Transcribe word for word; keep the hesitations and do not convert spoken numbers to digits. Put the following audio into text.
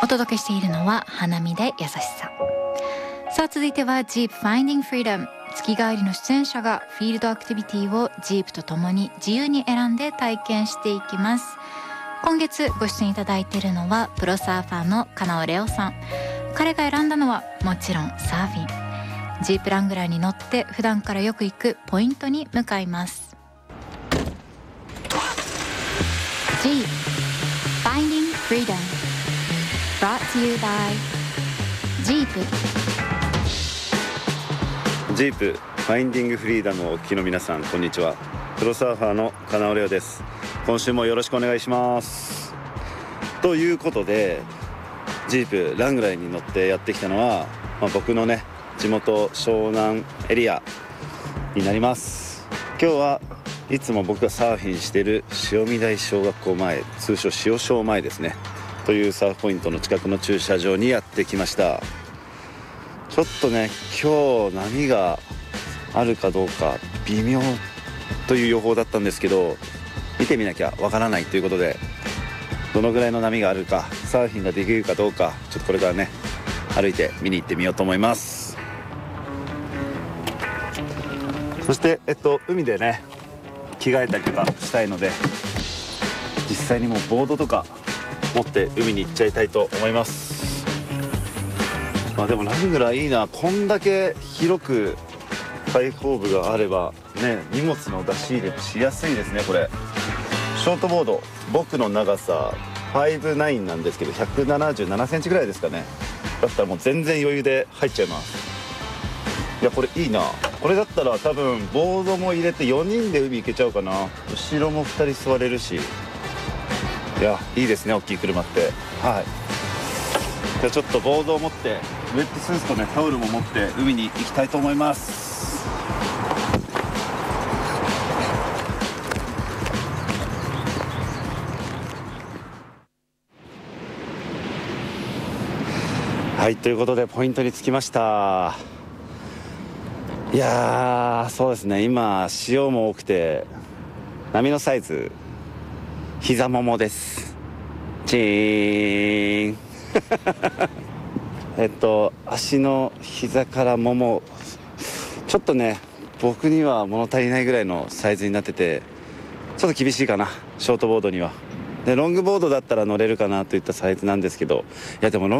お届けしているのは花見で優しさ。さあ続いては Jeep Finding Freedom。 月替わりの出演者がフィールドアクティビティをジープとともに自由に選んで体験していきます。今月ご出演いただいているのはプロサーファーの金尾レオさん。彼が選んだのはもちろんサーフィン。ジープラングラーに乗って普段からよく行くポイントに向かいます。 Jeep Finding Freedom Brought to you by ジープ。 ジープファインディングフリーダムをお聞きの皆さん、こんにちは。プロサーファーの金尾レオです。今週もよろしくお願いします。ということで、ジープラングラーに乗ってやってきたのは、まあ、僕のね地元湘南エリアになります。今日はいつも僕がサーフィンしている潮見台小学校前、通称潮小前ですねというサーフポイントの近くの駐車場にやってきました。ちょっとね今日波があるかどうか微妙という予報だったんですけど、見てみなきゃわからないということで、どのぐらいの波があるか、サーフィンができるかどうか、ちょっとこれからね歩いて見に行ってみようと思います。そしてえっと海でね着替えたりとかしたいので、実際にもうボードとか持って海に行っちゃいたいと思います。まあでもラングラーいいな。こんだけ広く開放部があればね、荷物の出し入れもしやすいですね。これショートボード、僕の長さファイブナインなんですけどひゃくななじゅうななセンチぐらいですかね。だったらもう全然余裕で入っちゃいます。いやこれいいな。これだったら多分ボードも入れてよにんで海行けちゃうかな。後ろもふたり座れるし、いやいいですね大きい車って。はい、じゃあちょっとボードを持ってウェットスーツとねタオルも持って海に行きたいと思います。はい、ということでポイントに着きました。いやーそうですね、今潮も多くて波のサイズ膝ももです。チーンえっと足の膝からもも、ちょっとね僕には物足りないぐらいのサイズになってて、ちょっと厳しいかなショートボードには。でロングボードだったら乗れるかなといったサイズなんですけど、いやでもロン